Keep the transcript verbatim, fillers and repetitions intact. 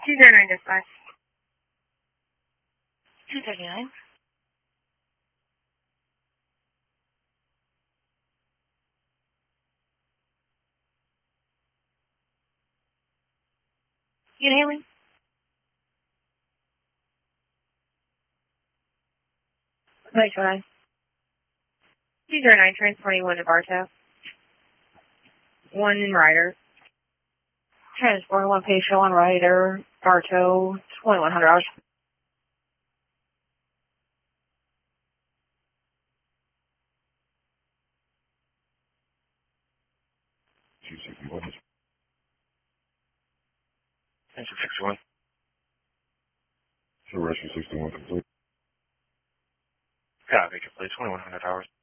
two zero nine dispatch. two thirty-nine. You hear me? Wait, try. two zero nine, transporting one to Bartow. One in Ryder. Transport one patient, one rider, Bartow, twenty-one hundred dollars. two sixty-one. Thanks for sixty-one. Sure, rescue sixty-one complete. Copy, complete, twenty-one hundred dollars.